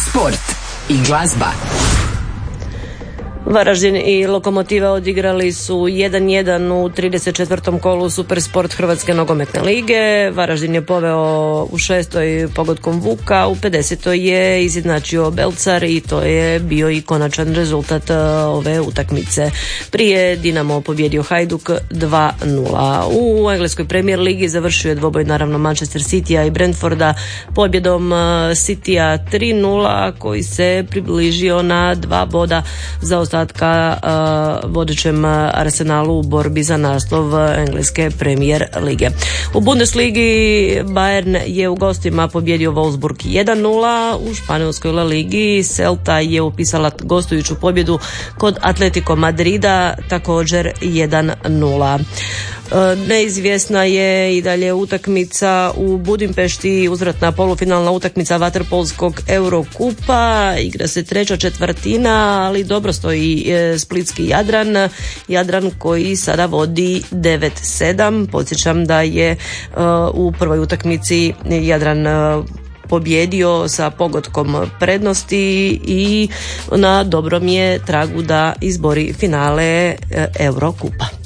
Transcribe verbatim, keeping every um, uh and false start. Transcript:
sport i glazba. Varaždin i Lokomotiva odigrali su jedan jedan u trideset četvrtom kolu Supersport Hrvatske nogometne lige. Varaždin je poveo u šestoj pogodkom Vuka, u pedesetoj je izjednačio Belcar i to je bio i konačan rezultat ove utakmice. Prije Dinamo pobjedio Hajduk dva nula. U engleskoj Premier ligi završio je dvoboj naravno Manchester Citya i Brentforda pobjedom Citya tri nula koji se približio na dva boda za ostatka uh, vodećem Arsenalu u borbi za naslov engleske Premier lige. U Bundesligi Bayern je u gostima pobjedio Wolfsburg jedan nula. U španjolskoj La Ligi Celta je upisala gostujuću pobjedu kod Atletico Madrida također jedan nula. Neizvjesna je i dalje utakmica u Budimpešti, uzvratna polufinalna utakmica vaterpolskog Eurokupa. Igra se treća četvrtina, ali dobro stoji splitski Jadran. Jadran koji sada vodi devet sedam. Podsjećam da je u prvoj utakmici Jadran pobjedio sa pogodkom prednosti i na dobrom je tragu da izbori finale Eurokupa.